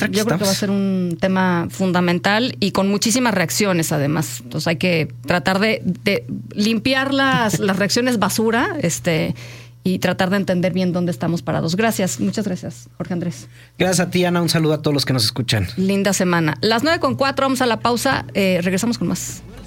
aquí Yo creo que va a estamos. ser un tema fundamental y con muchísimas reacciones, además. Entonces hay que tratar de limpiar las reacciones basura, y tratar de entender bien dónde estamos parados. Gracias, muchas gracias, Jorge Andrés. Gracias a ti, Ana. Un saludo a todos los que nos escuchan. Linda semana. Las 9:04, vamos a la pausa. Regresamos con más.